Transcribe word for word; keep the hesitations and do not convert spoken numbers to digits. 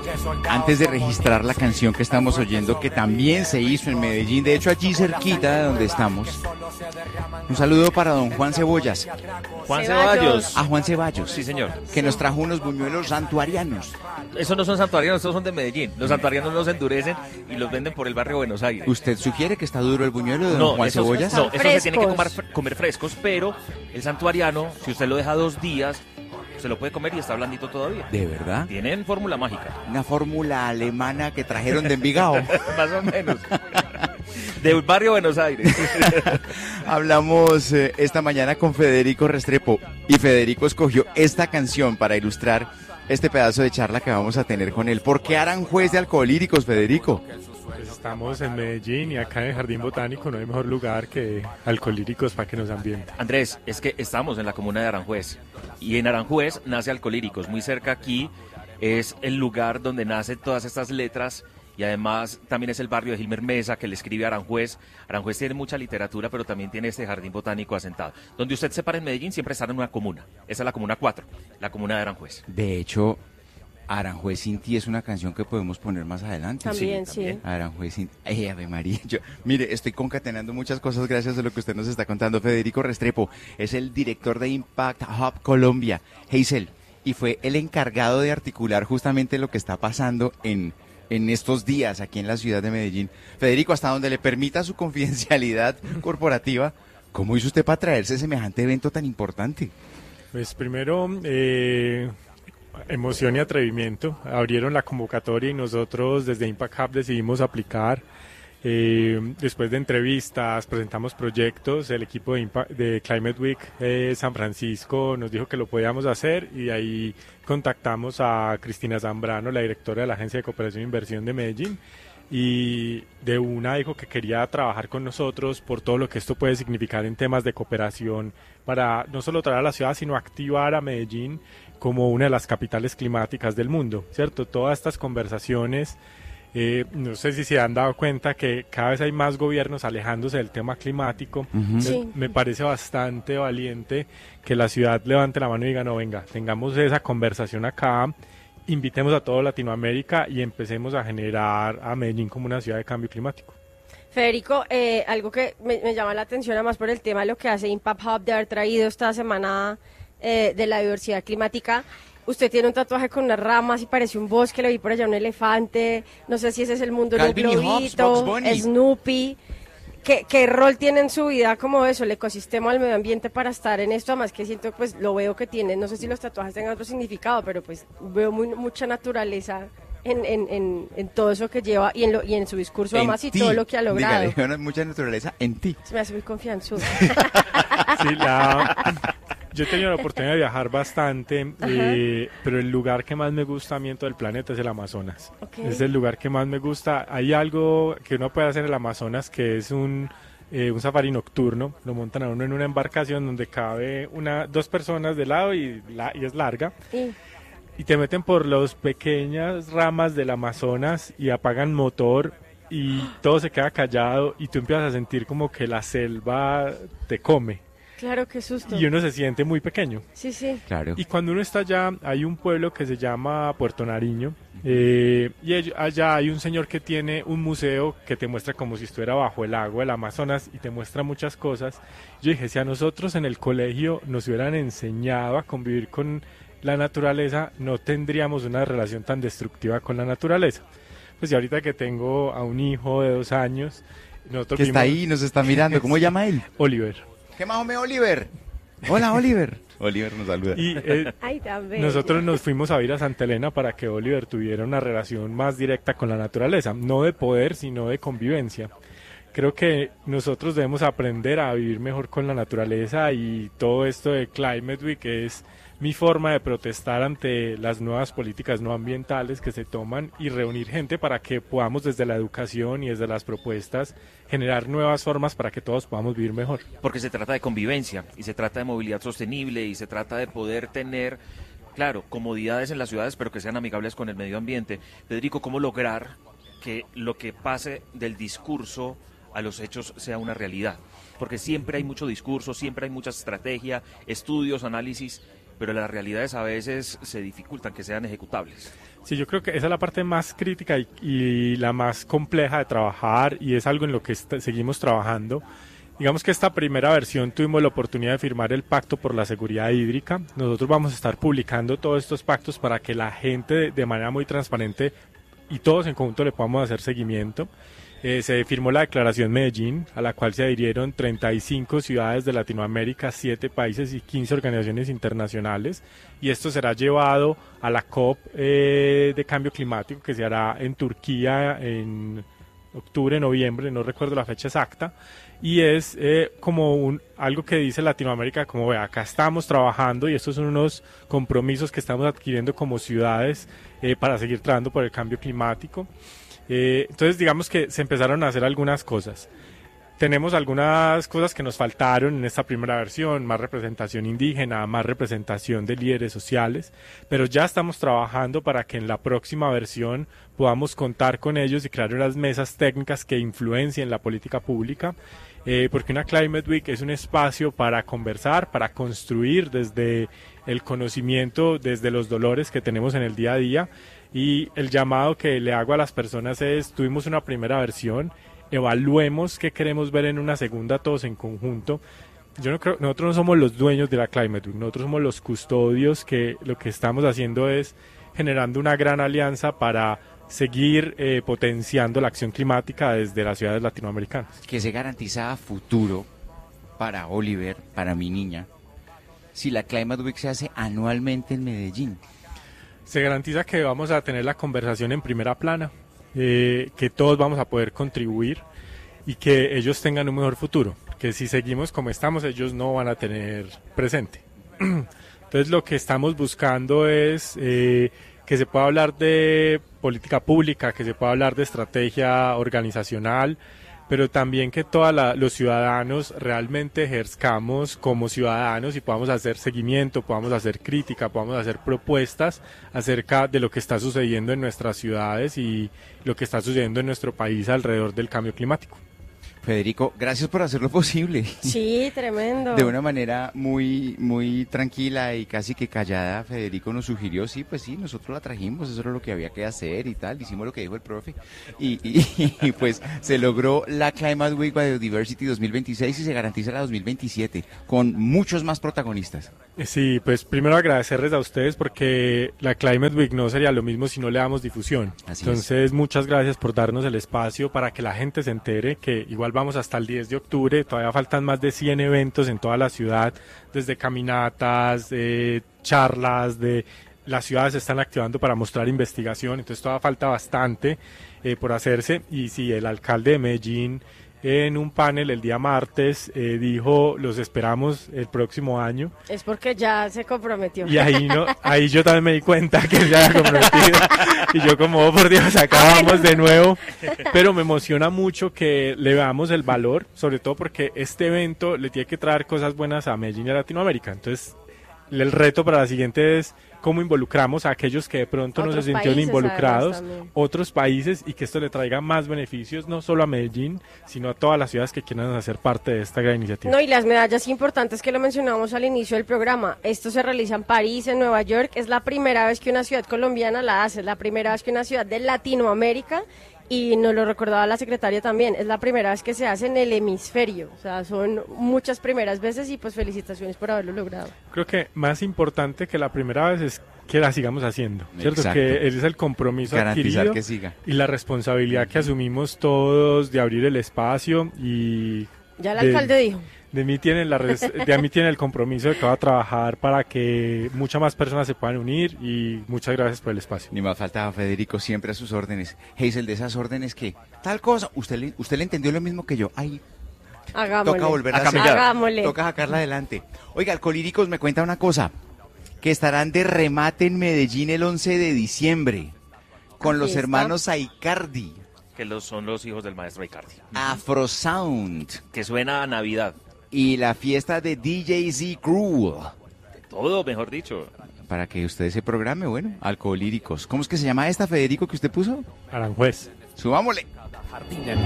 antes de registrar la canción que estamos oyendo, que también se hizo en Medellín, de hecho allí cerquita de donde estamos. Un saludo para don Juan Cebollas. Juan Ceballos. A Juan Ceballos. Sí, señor. Que nos trajo unos buñuelos santuarianos. Esos no son santuarianos, esos son de Medellín. Los santuarianos los endurecen y los venden por el barrio Buenos Aires. ¿Usted sugiere que está duro el buñuelo de don No, Juan esos, Cebollas? no, eso se tiene que comer, comer frescos, pero el santuariano, si usted lo deja dos días, se lo puede comer y está blandito todavía. ¿De verdad? Tienen fórmula mágica. Una fórmula alemana que trajeron de Envigado. Más o menos. Del barrio Buenos Aires. Hablamos eh, esta mañana con Federico Restrepo y Federico escogió esta canción para ilustrar este pedazo de charla que vamos a tener con él. ¿Por qué Aranjuez de Alcoholíricos, Federico? Pues estamos en Medellín y acá en el Jardín Botánico no hay mejor lugar que Alcoholíricos para que nos ambiente. Andrés, es que estamos en la comuna de Aranjuez y en Aranjuez nace Alcoholíricos. Muy cerca aquí es el lugar donde nacen todas estas letras. Y además también es el barrio de Gilmer Mesa que le escribe a Aranjuez. Aranjuez tiene mucha literatura, pero también tiene este jardín botánico asentado. Donde usted se para en Medellín siempre está en una comuna. Esa es la comuna cuatro, la comuna de Aranjuez. De hecho, Aranjuez sin ti es una canción que podemos poner más adelante. También, sí. sí. Aranjuez sin ti. Ay, Ave María. Yo, mire, estoy concatenando muchas cosas gracias a lo que usted nos está contando. Federico Restrepo es el director de Impact Hub Colombia, Hazel, y fue el encargado de articular justamente lo que está pasando en... en estos días aquí en la ciudad de Medellín. Federico, hasta donde le permita su confidencialidad corporativa, ¿cómo hizo usted para traerse semejante evento tan importante? Pues primero, eh, emoción y atrevimiento. Abrieron la convocatoria y nosotros desde Impact Hub decidimos aplicar. Eh, después de entrevistas, presentamos proyectos, el equipo de, Impact, de Climate Week eh, San Francisco nos dijo que lo podíamos hacer y ahí contactamos a Cristina Zambrano, la directora de la Agencia de Cooperación e Inversión de Medellín, y de una dijo que quería trabajar con nosotros por todo lo que esto puede significar en temas de cooperación para no solo traer a la ciudad, sino activar a Medellín como una de las capitales climáticas del mundo, ¿cierto? Todas estas conversaciones... Eh, no sé si se han dado cuenta que cada vez hay más gobiernos alejándose del tema climático. Uh-huh. Sí. Me parece bastante valiente que la ciudad levante la mano y diga, no, venga, tengamos esa conversación acá, invitemos a toda Latinoamérica y empecemos a generar a Medellín como una ciudad de cambio climático. Federico, eh, algo que me, me llama la atención además por el tema de lo que hace Impact Hub de haber traído esta semana eh, de la diversidad climática. Usted tiene un tatuaje con unas ramas y parece un bosque, lo vi por allá un elefante, no sé si ese es el mundo de un Calvin y Hobbes, Bugs globito, Bunny. Snoopy. ¿Qué, ¿Qué rol tiene en su vida como eso, el ecosistema, el medio ambiente para estar en esto? Además que siento, pues lo veo que tiene, no sé si los tatuajes tengan otro significado, pero pues veo muy, mucha naturaleza en, en, en, en todo eso que lleva y en, lo, y en su discurso además y ti. todo lo que ha logrado. Dígale, una- mucha naturaleza en ti. Se me hace muy confianzudo. Sí, la... Yo he tenido la oportunidad de viajar bastante, eh, pero el lugar que más me gusta a mí en todo el planeta es el Amazonas. Okay. Es el lugar que más me gusta. Hay algo que uno puede hacer en el Amazonas que es un, eh, un safari nocturno. Lo montan a uno en una embarcación donde cabe una, dos personas de lado y, la, y es larga. Sí. Y te meten por las pequeñas ramas del Amazonas y apagan motor y todo se queda callado y tú empiezas a sentir como que la selva te come. Claro, qué susto. Y uno se siente muy pequeño. Sí, sí. Claro. Y cuando uno está allá, hay un pueblo que se llama Puerto Nariño, eh, y ello- allá hay un señor que tiene un museo que te muestra como si estuviera bajo el agua del Amazonas y te muestra muchas cosas. Yo dije, si a nosotros en el colegio nos hubieran enseñado a convivir con la naturaleza, no tendríamos una relación tan destructiva con la naturaleza. Pues y ahorita que tengo a un hijo de dos años, nosotros Que está vimos- ahí, nos está mirando. ¿Cómo llama él? Oliver. ¿Qué más hombre, Oliver? Hola, Oliver. Oliver nos saluda. Y eh, Ay, tan bello. nosotros nos fuimos a ir a Santa Elena para que Oliver tuviera una relación más directa con la naturaleza, no de poder, sino de convivencia. Creo que nosotros debemos aprender a vivir mejor con la naturaleza y todo esto de Climate Week es mi forma de protestar ante las nuevas políticas no ambientales que se toman y reunir gente para que podamos desde la educación y desde las propuestas generar nuevas formas para que todos podamos vivir mejor. Porque se trata de convivencia y se trata de movilidad sostenible y se trata de poder tener, claro, comodidades en las ciudades, pero que sean amigables con el medio ambiente. Federico, ¿cómo lograr que lo que pase del discurso a los hechos sea una realidad? Porque siempre hay mucho discurso, siempre hay mucha estrategia, estudios, análisis, pero las realidades a veces se dificultan que sean ejecutables. Sí, yo creo que esa es la parte más crítica y, y la más compleja de trabajar, y es algo en lo que est- seguimos trabajando. Digamos que esta primera versión tuvimos la oportunidad de firmar el Pacto por la Seguridad Hídrica. Nosotros vamos a estar publicando todos estos pactos para que la gente de, de manera muy transparente y todos en conjunto le podamos hacer seguimiento. Eh, se firmó la Declaración Medellín, a la cual se adhirieron treinta y cinco ciudades de Latinoamérica, siete países y quince organizaciones internacionales, y esto será llevado a la COP eh, de Cambio Climático, que se hará en Turquía en octubre, noviembre, no recuerdo la fecha exacta, y es eh, como un, algo que dice Latinoamérica, como ve, acá estamos trabajando y estos son unos compromisos que estamos adquiriendo como ciudades eh, para seguir trabajando por el cambio climático. Eh, entonces digamos que se empezaron a hacer algunas cosas. Tenemos algunas cosas que nos faltaron en esta primera versión, más representación indígena, más representación de líderes sociales, pero ya estamos trabajando para que en la próxima versión podamos contar con ellos y crear unas mesas técnicas que influencien la política pública, eh, porque una Climate Week es un espacio para conversar, para construir desde el conocimiento, desde los dolores que tenemos en el día a día. Y el llamado que le hago a las personas es, tuvimos una primera versión, evaluemos qué queremos ver en una segunda todos en conjunto. Yo no creo, nosotros no somos los dueños de la Climate Week, nosotros somos los custodios, que lo que estamos haciendo es generando una gran alianza para seguir eh, potenciando la acción climática desde las ciudades latinoamericanas. ¿Que se garantiza futuro para Oliver, para mi niña, si la Climate Week se hace anualmente en Medellín? Se garantiza que vamos a tener la conversación en primera plana, eh, que todos vamos a poder contribuir y que ellos tengan un mejor futuro, que si seguimos como estamos ellos no van a tener presente. Entonces lo que estamos buscando es eh, que se pueda hablar de política pública, que se pueda hablar de estrategia organizacional, pero también que todos los ciudadanos realmente ejerzcamos como ciudadanos y podamos hacer seguimiento, podamos hacer crítica, podamos hacer propuestas acerca de lo que está sucediendo en nuestras ciudades y lo que está sucediendo en nuestro país alrededor del cambio climático. Federico, gracias por hacerlo posible. Sí, tremendo. De una manera muy muy tranquila y casi que callada, Federico nos sugirió, sí, pues sí, nosotros la trajimos, eso era lo que había que hacer y tal, hicimos lo que dijo el profe, y, y, y pues se logró la Climate Week Biodiversity dos mil veintiséis y se garantiza la dos mil veintisiete, con muchos más protagonistas. Sí, pues primero agradecerles a ustedes porque la Climate Week no sería lo mismo si no le damos difusión. Así Entonces, es. Muchas gracias por darnos el espacio para que la gente se entere que igual vamos hasta el diez de octubre, todavía faltan más de cien eventos en toda la ciudad, desde caminatas, eh, charlas, de las ciudades se están activando para mostrar investigación, entonces todavía falta bastante eh, por hacerse. Y sí, el alcalde de Medellín en un panel el día martes eh, dijo, los esperamos el próximo año. Es porque ya se comprometió. Y ahí no, ahí yo también me di cuenta que él ya era comprometido. Y yo como, oh, por Dios, acá vamos de nuevo. Pero me emociona mucho que le veamos el valor, sobre todo porque este evento le tiene que traer cosas buenas a Medellín y a Latinoamérica. Entonces, el reto para la siguiente es cómo involucramos a aquellos que de pronto no se Otros sintieron países, involucrados, además, también. otros países, y que esto le traiga más beneficios, no solo a Medellín, sino a todas las ciudades que quieran hacer parte de esta gran iniciativa. No, y las medallas importantes que lo mencionamos al inicio del programa. Esto se realiza en París, en Nueva York. Es la primera vez que una ciudad colombiana la hace, es la primera vez que una ciudad de Latinoamérica, y nos lo recordaba la secretaria también, es la primera vez que se hace en el hemisferio. O sea, son muchas primeras veces y pues felicitaciones por haberlo logrado. Creo que más importante que la primera vez es que la sigamos haciendo, ¿cierto? Exacto. Que ese es el compromiso Garantizar adquirido que siga. y la responsabilidad que asumimos todos de abrir el espacio. Y Ya el de- alcalde dijo. De mí tienen la res- de mí tienen el compromiso de que va a trabajar para que muchas más personas se puedan unir, y muchas gracias por el espacio. Ni más faltaba, Federico, siempre a sus órdenes. Hazel, de esas órdenes que, tal cosa, usted le, usted le entendió lo mismo que yo. Ay, Hagámosle. toca volver a A hacer. cambiar. Hagámosle. Toca sacarla adelante. Oiga, Alcolíricos me cuenta una cosa, que estarán de remate en Medellín el once de diciembre, con Así los está. hermanos Aicardi, Que los, son los hijos del maestro Icardi. Afrosound Que suena a Navidad. y la fiesta de D J Z Crew. Todo, mejor dicho. Para que usted se programe, bueno, Alcolíricos. ¿Cómo es que se llama esta, Federico, que usted puso? Aranjuez. Subámosle.